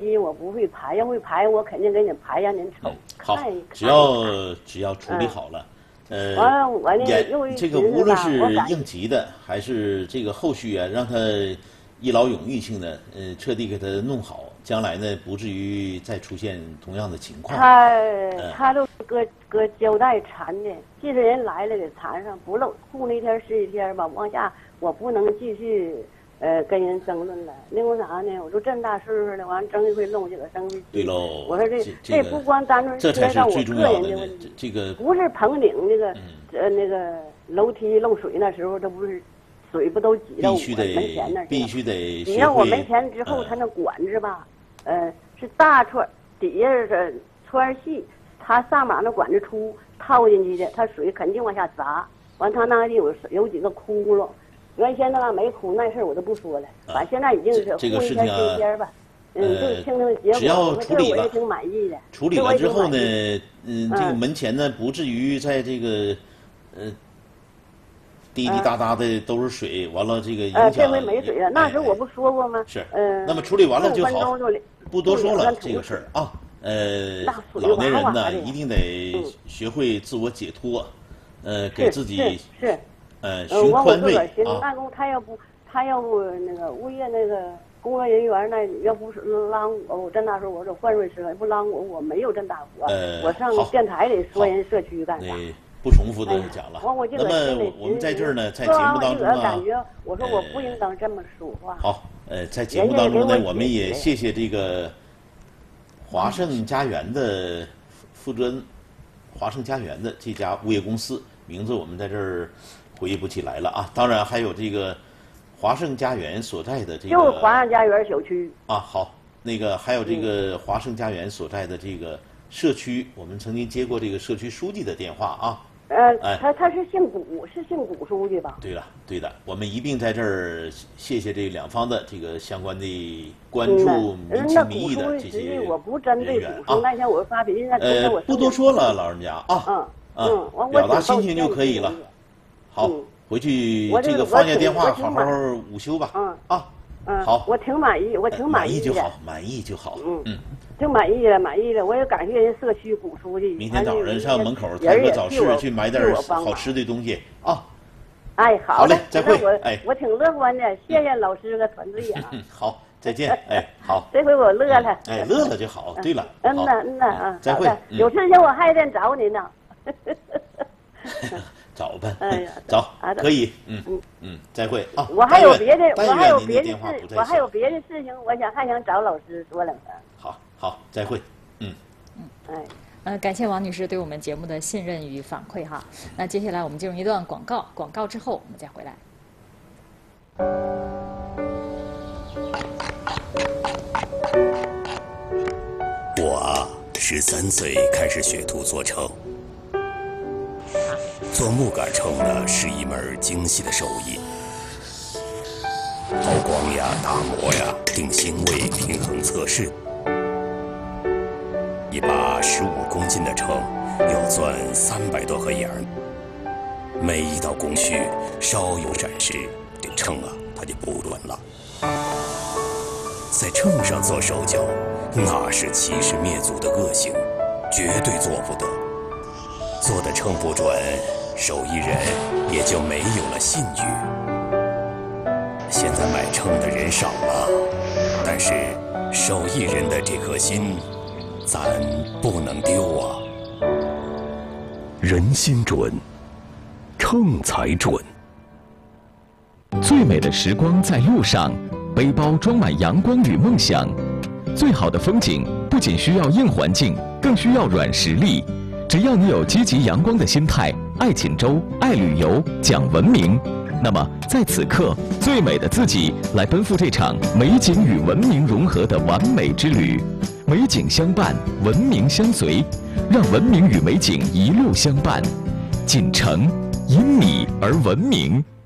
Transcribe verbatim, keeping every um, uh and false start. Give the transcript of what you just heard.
题我不会排，要会排我肯定给你排让您瞅。 嗯、好， 看一只要只要处理好了。 嗯、呃，完了我呢又这个无论是应急的还是这个后续啊，让他一劳永逸性的，呃，彻底给他弄好，将来呢不至于再出现同样的情况。 他、 呃、 他都搁搁胶带缠的，即使人来了给缠上，不漏护那天是一天吧，往下我不能继续呃跟人争论了。另外啥呢？我说这么大岁数了，完争一回弄这个生气。 对喽。 我说这这这不光单纯这才是最重要的问题， 这个不是棚顶那个、 嗯、 呃那个楼梯漏水那时候，这不是水不都挤到我门前那儿？ 必须得挤到我门前之后，他那管子吧，呃是大串，底下是串细，他上面那管子粗，套进去的，它水肯定往下砸。完，他那个地有有几个窟窿。原先那没哭那事儿我都不说了，反正现在已经是这个事情啊， 天吧，嗯，就听听结果， 只要处理了， 我也挺满意的。 处理了之后呢，嗯，这个门前呢不至于在这个呃滴滴答答的都是水，完了这个影响。 呃，这回没水了，那时候我不说过吗？ 是， 嗯， 那么处理完了就好，不多说了这个事儿啊。呃，老年人呢一定得学会自我解脱，呃，给自己是。 呃，寻宽慰啊！ 那工他要不他要不那个物业那个工作人员那要不是拉我，我真大时候我说换瑞车不拉我，我没有这大活。 呃， 我上电台里说人社区干啥？ 不重复的讲了。 完、哎、我就那么我们在这儿呢，在节目当中呢， 感觉我说我不应当这么说话。 好，呃，在节目当中呢，我们也谢谢这个华盛家园的负责人，华盛家园的这家物业公司名字我们在这儿回忆不起来了啊，当然还有这个华盛家园所在的这个， 就是华盛家园小区啊。好，那个还有这个华盛家园所在的这个社区，我们曾经接过这个社区书记的电话啊。 呃，哎、他他是姓古，是姓古书记吧？ 对了，对的，我们一并在这儿谢谢这两方的这个相关的关注民情民意的这些人员啊。 我不针对古书，那天我发脾气，那呃，不多说了，老人家啊， 嗯嗯， 嗯， 表达心情就可以了。好，回去这个放下电话，好好午休吧。 嗯啊， 嗯， 好， 我挺满意，我挺满意就好，满意就好。 嗯嗯， 挺满意了，满意了。我也感谢人社区古书记。 明天早上上门口开个早市，去买点好吃的东西啊。 哎，好， 好嘞，再会。 哎，我挺乐观的，谢谢老师和团队呀。 好，再见。哎，好。 这回我乐了。 哎，乐了就好。对了， 嗯呐，嗯呐，啊， 再会。 有事情我还得找你呢。 找吧， 哎呀， 找可以，嗯嗯嗯，再会啊！ 我还有别的，我还有别的事，我还有别的事情，我想还想找老师说两声。 好，好，再会，嗯嗯，哎， 呃，感谢王女士对我们节目的信任与反馈哈。那接下来我们进入一段广告，广告之后我们再回来。 我啊，十三岁开始学徒做秤。做木杆秤呢是一门精细的手艺，抛光呀、打磨呀、定星位、平衡测试。一把十五公斤的秤要钻三百多个眼儿，每一道工序稍有闪失，这秤啊它就不准了。在秤上做手脚，那是欺师灭祖的恶行，绝对做不得。做的秤不准，手艺人也就没有了信誉。现在买秤的人少了，但是手艺人的这颗心，咱不能丢啊！ 人心准，秤才准。最美的时光在路上，背包装满阳光与梦想。最好的风景不仅需要硬环境，更需要软实力。只要你有积极阳光的心态，爱锦州，爱旅游，讲文明，那么在此刻，最美的自己来奔赴这场美景与文明融合的完美之旅。美景相伴，文明相随，让文明与美景一路相伴。锦城因你而文明。